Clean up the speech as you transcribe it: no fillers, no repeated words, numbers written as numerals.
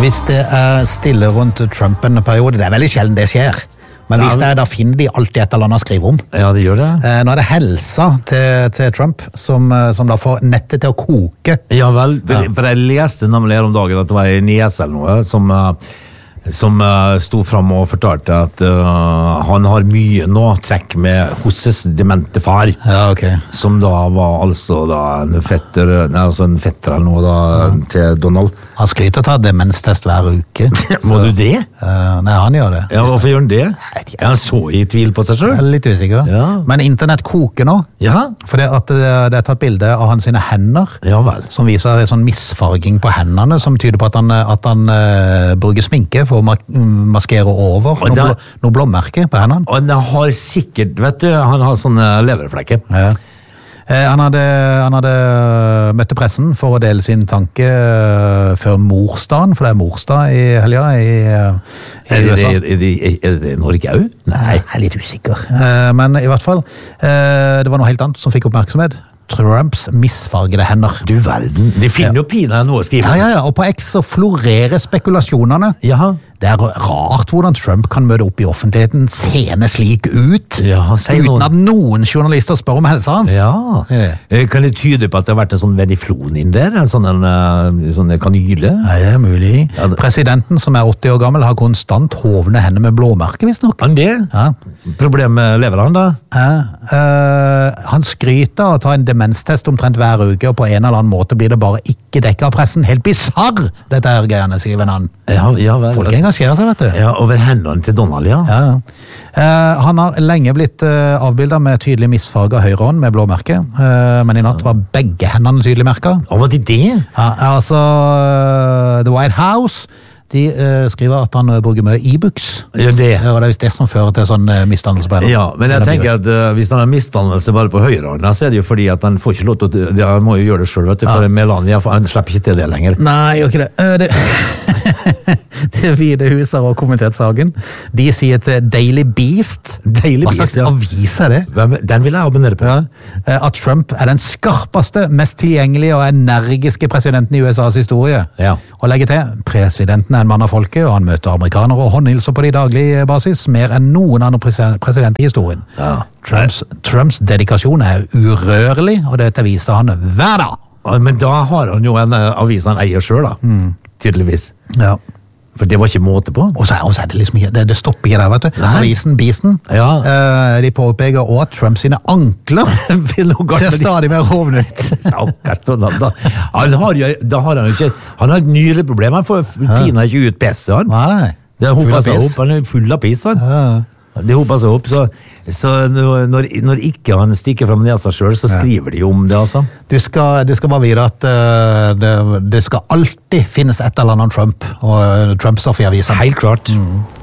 Hvis det stille rundt Trump en periode, det veldig sjelden det skjer. Men hvis det da finner de alltid et eller annet å skrive om. Ja, det gjør det. Nå det helsa til Trump som da får nettet til å koke. Ja vel, for jeg leste nemlig her om dagen at det var en niese eller noe som sto frem og fortalte at han har mye nå trekk med hos demente far. Ja, ok. Som da var altså da en fetter eller noe da til Donald. Han skryter til demenstest hver uke. Må du det? Nei, han gjør det. Ja, hvorfor gjør han det? Er han så i tvil på seg selv? Jeg litt usikker. Ja. Men internett koker nå. Ja. For det er tatt bilde av hans sine hender. Ja vel. Som viser en sånn misfarging på hendene, som tyder på at han bruker sminke for å maskere over noe blåmerke på hendene. Og han har sikkert, vet du, han har sånne leverflekker. Ja. Han hadde møtt pressen for å dele sin tanke før morsdagen, for det er morsdag i helga i USA. Er det Norge også? Nei, jeg er litt usikker. Men i hvert fall, det var noe helt annet som fikk oppmerksomhet. Trumps misfargede hender. Du verden, de finner jo pina noe å skrive. Ja, og på X så florerer spekulasjonene. Jaha. Det er rart hvordan Trump kan møte opp i offentligheten, seende slik ut, uten at noen journalister spør om helsa hans. Ja, kan det tyde på at det har vært en sånn veniflon inn der? En sånn kanyle? Nei, det er mulig. Presidenten, som er 80 år gammel, har konstant hovne hender med blåmerke, visst nok. Han det? Ja. Problemet lever han da? Han skryter av å ta en demenstest omtrent hver uke, og på en eller annen måte blir det bare ikke dekket av pressen. Helt bizarr, dette her greiene, skriver han. Ja vel. Folk engasjerer seg, vet du. Ja, over hendene til Donald, ja. Han har lenge blitt avbildet med tydelig misfarget høyre hånd med blåmerke, men i natt var begge hendene tydelig merket. Og var det det? Ja, altså, The White House, de skriver at han bruker mye e-books. Ja, det. Og det er visst det som fører til sånn misdannelse på henne. Ja, men jeg tenker at hvis han har misdannelse bare på høyre hånd, så er det jo fordi at han får ikke lov til å, han må jo gjøre det selv, vet du, for Melania, han slipper ikke til det lenger. Nei, gjør ikke det. Det Hvite Hus har også kommentert saken. De sier til Daily Beast. Hva slags avis er det? Den vil jeg abonnere på. Ja, at Trump er den skarpeste, mest tilgjengelige og energiske presidenten i USAs historie. Ja. Og legger til, presidenten er en mann av folket, og han møter amerikanere og håndhilser på de daglige basis, mer enn noen annen president i historien. Ja. Trumps dedikasjon er urørlig, og dette viser han hver dag. Men da har han jo en avis han eier selv da, tydeligvis. Ja. For det var ikke måte på. Og så er det liksom ikke, det stopper ikke der, vet du. Avisen Beasten, de påpeker også at Trump sine ankler ser stadig mer hovne ut. Han har jo ikke, han har et nyreproblem, han får pina ikke ut pesset, han. Nei. Det hopper seg opp, han er full av piss, han. Det hopper seg opp, så når ikke han stikker frem nesa selv, så skriver de om det, altså. Du skal bare vite at det skal alltid finnes et eller annet Trump, og Trump-stoff i avisen. Helt klart.